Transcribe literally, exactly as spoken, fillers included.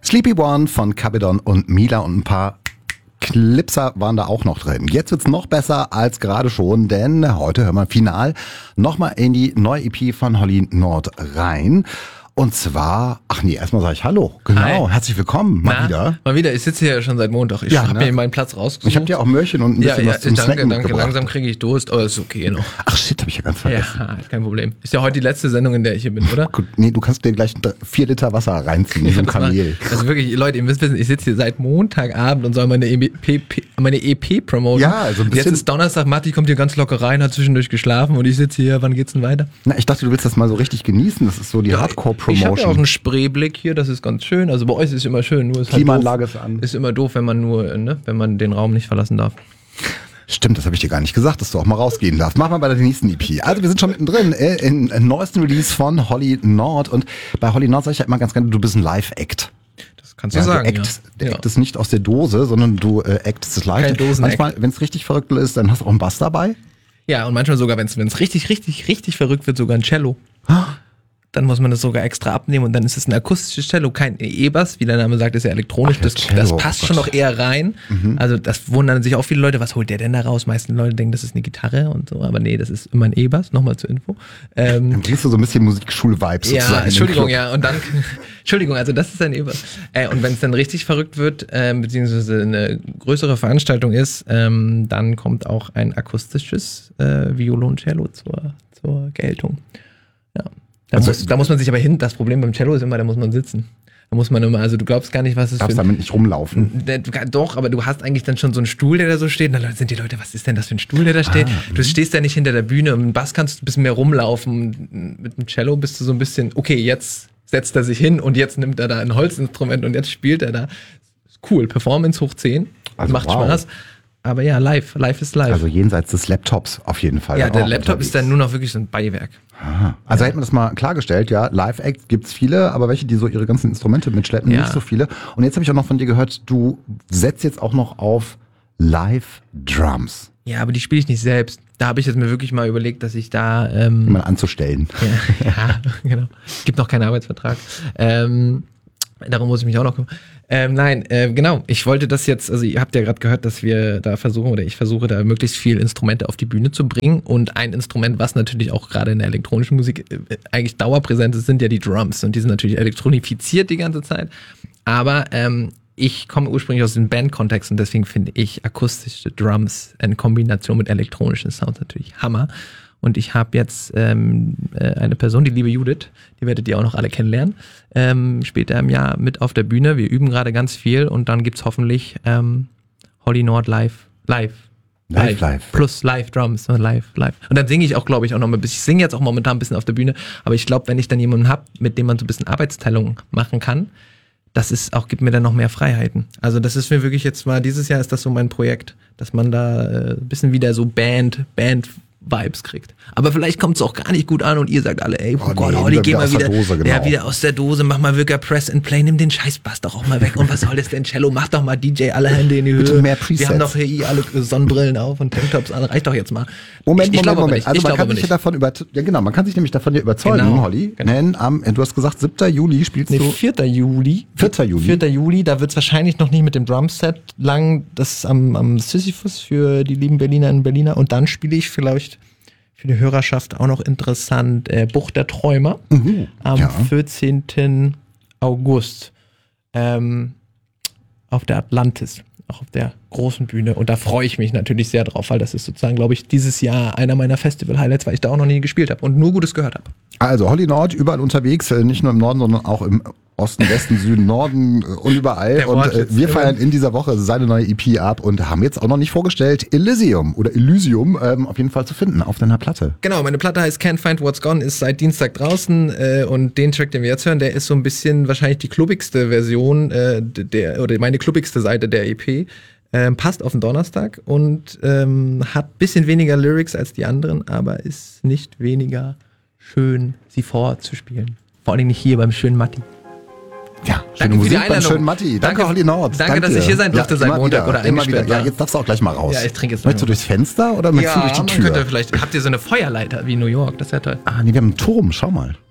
Sleepy One von Kabedon und Mila und ein paar Clipser waren da auch noch drin. Jetzt wird's noch besser als gerade schon, denn heute hören wir final nochmal in die neue E P von Holly Nord rein. Und zwar, ach nee, erstmal sage ich Hallo. Genau, Hi. Herzlich willkommen, mal Na, wieder. Mal wieder, ich sitze hier schon seit Montag. Ich Ja, habe ne? mir meinen Platz rausgesucht. Ich habe dir auch Möhrchen und ein bisschen ja, ja, was zum danke, Snacken danke. mitgebracht. Langsam kriege ich Durst, aber ist okay noch. Ach shit, habe ich ja ganz vergessen. Ja, kein Problem. Ist ja heute die letzte Sendung, in der ich hier bin, oder? Gut, nee, du kannst dir gleich vier Liter Wasser reinziehen, wie so ein Das war- Kamel. Also wirklich, Leute, ihr müsst wissen, ich sitze hier seit Montagabend und soll meine E P, meine E P promoten. Ja, also ein bisschen- Jetzt ist Donnerstag, Matti kommt hier ganz locker rein, hat zwischendurch geschlafen und ich sitze hier, wann geht's denn weiter? Na, ich dachte, du willst das mal so richtig genießen. Das ist so die Ich habe Hardcore-Promotion. ja auch einen Spreeblick hier, das ist ganz schön. Also bei euch ist es immer schön, nur ist halt Klimaanlage doof. ist an. Ist immer doof, wenn man nur, ne, wenn man den Raum nicht verlassen darf. Stimmt, das habe ich dir gar nicht gesagt, dass du auch mal rausgehen darfst. Mach mal bei der nächsten E P. Also wir sind schon mittendrin äh, in, in neuesten Release von Holly Nord. Und bei Holly Nord sage ich ja immer ganz gerne, du bist ein Live-Act. Das kannst du Ja, sagen, du actest, ja. der ja. Act ist nicht aus der Dose, sondern du äh, actest es live. Kein Dosen-Act. Manchmal, wenn es richtig verrückt ist, dann hast du auch einen Bass dabei. Ja, und manchmal sogar, wenn es richtig, richtig, richtig verrückt wird, sogar ein Cello. Dann muss man das sogar extra abnehmen und dann ist es ein akustisches Cello, kein E-Bass, wie der Name sagt, ist ja elektronisch. Ach, ja, das, Cello, das oh passt Gott. schon noch eher rein. Mhm. Also das wundern sich auch viele Leute, was holt der denn da raus? Meisten Leute denken, das ist eine Gitarre und so, aber nee, das ist immer ein E-Bass, nochmal zur Info. Ähm, Dann kriegst du so ein bisschen Musikschul-Vibes sozusagen. Ja, in den Entschuldigung, Club. ja. Und dann, Entschuldigung, also das ist ein E-Bass. Äh, und wenn es dann richtig verrückt wird, ähm, beziehungsweise eine größere Veranstaltung ist, ähm, dann kommt auch ein akustisches äh, Violoncello zur, zur Geltung. Ja. Da, Also- muss, da muss man sich aber hin, das Problem beim Cello ist immer, da muss man sitzen. Da muss man immer, also du glaubst gar nicht, was es Du darfst für ein, damit nicht rumlaufen. Der- du kann- Doch, aber du hast eigentlich dann schon so einen Stuhl, der da so steht. Und dann sind die Leute, was ist denn das für ein Stuhl, der da steht? Ah, du stehst da nicht hinter der Bühne. Und mit dem Bass kannst du ein bisschen mehr rumlaufen. Mit dem Cello bist du so ein bisschen, okay, jetzt setzt er sich hin und jetzt nimmt er da ein Holzinstrument und jetzt spielt er da. Cool, Performance hoch zehn. Also, Macht wow. Spaß. Aber ja, live. Live ist live. Also jenseits des Laptops auf jeden Fall. ja, dann der auch Laptop unterwegs. ist dann nur noch wirklich so ein Beiwerk. Aha. Also hätten wir das mal klargestellt, ja, Live-Acts gibt's viele, aber welche, die so ihre ganzen Instrumente mitschleppen, Ja. nicht so viele. Und jetzt habe ich auch noch von dir gehört, du setzt jetzt auch noch auf Live-Drums, Ja, aber die spiele ich nicht selbst. Da habe ich jetzt mir wirklich mal überlegt, dass ich da ähm, die mal anzustellen. Ja, ja, genau. Gibt noch keinen Arbeitsvertrag. Ähm, darum muss ich mich auch noch kümmern. Ähm, nein, äh, genau. Ich wollte das jetzt, also ihr habt ja gerade gehört, dass wir da versuchen, oder ich versuche da möglichst viel Instrumente auf die Bühne zu bringen. Und ein Instrument, was natürlich auch gerade in der elektronischen Musik äh, eigentlich dauerpräsent ist, sind ja die Drums. Und die sind natürlich elektronifiziert die ganze Zeit. Aber ähm, ich komme ursprünglich aus dem Band-Kontext und deswegen finde ich akustische Drums in Kombination mit elektronischen Sounds natürlich Hammer. Und ich habe jetzt ähm, äh, eine Person, die liebe Judith, die werdet ihr auch noch alle kennenlernen, ähm, später im Jahr mit auf der Bühne. Wir üben gerade ganz viel und dann gibt's hoffentlich ähm, Holly Nord live, live. Live, live. Plus Live-Drums, äh, live, live. Und dann singe ich auch, glaube ich, auch noch mal ein bisschen. Ich singe jetzt auch momentan ein bisschen auf der Bühne, aber ich glaube, wenn ich dann jemanden habe, mit dem man so ein bisschen Arbeitsteilung machen kann, das ist auch, gibt mir dann noch mehr Freiheiten. Also das ist mir wirklich jetzt mal, dieses Jahr ist das so mein Projekt, dass man da äh, ein bisschen wieder so Band, Band Vibes kriegt. Aber vielleicht kommt es auch gar nicht gut an und ihr sagt alle, ey, oh, Oh, Gott, nee, Holly, wieder geh wieder mal aus der wieder, Dose, genau. ja, wieder aus der Dose, mach mal wirklich Press and Play, nimm den Scheißbass doch auch mal weg. Und was soll das denn, Cello? Mach doch mal D J, alle Hände in die Höhe. Bitte mehr Presets. Wir haben doch hier eh alle Sonnenbrillen auf und Tanktops an, reicht doch jetzt mal. Moment, ich, ich Moment, glaube aber Moment. nicht. Also ich man glaube kann aber sich ja nicht. davon über, ja genau, man kann sich nämlich davon ja überzeugen, Genau, Holly. genau. Denn am, du hast gesagt, siebter Juli spielst Nee, du. vierter Juli. vierter Juli. vierter Juli, da wird es wahrscheinlich noch nicht mit dem Drumset lang. Das ist am, am Sisyphus für die lieben Berlinerinnen und Berliner. Und dann spiele ich vielleicht für die Hörerschaft auch noch interessant äh, Bucht der Träumer Mhm, am ja. vierzehnten August ähm, auf der Atlantis, auch auf der großen Bühne. Und da freue ich mich natürlich sehr drauf, weil das ist sozusagen, glaube ich, dieses Jahr einer meiner Festival-Highlights, weil ich da auch noch nie gespielt habe und nur Gutes gehört habe. Also Holly Nord, überall unterwegs, äh, nicht nur im Norden, sondern auch im Osten, Westen, Süden, Norden äh, und überall. Der Und äh, Wortwitz. wir feiern in dieser Woche seine neue E P ab und haben jetzt auch noch nicht vorgestellt Elysium oder Elysium ähm, auf jeden Fall zu finden auf deiner Platte. Genau, meine Platte heißt Can't Find What's Gone, ist seit Dienstag draußen äh, und den Track, den wir jetzt hören, der ist so ein bisschen wahrscheinlich die klubbigste Version äh, der oder meine klubbigste Seite der E P. Ähm, passt auf den Donnerstag und ähm, hat bisschen weniger Lyrics als die anderen, aber ist nicht weniger schön, sie vorzuspielen. Vor allem nicht hier beim schönen Matti. Ja, schöne Danke für die Musik beim Einladung. schönen Matti. Danke, Danke- Holly Nord. danke, dass ich hier sein durfte ja, seit immer Montag wieder, oder immer wieder. eingesperrt Ja, war. jetzt darfst du auch gleich mal raus. Ja, ich trinke jetzt Möchtest du mal. durchs Fenster oder möchtest du durch die man Tür? könnte vielleicht, habt ihr so eine Feuerleiter wie New York, das wäre toll. Ah, nee, wir haben einen Turm, schau mal.